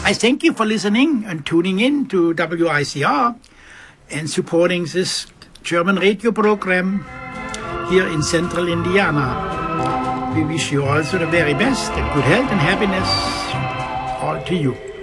I thank you for listening and tuning in to WICR and supporting this German radio program here in central Indiana. We wish you also the very best and good health and happiness all to you.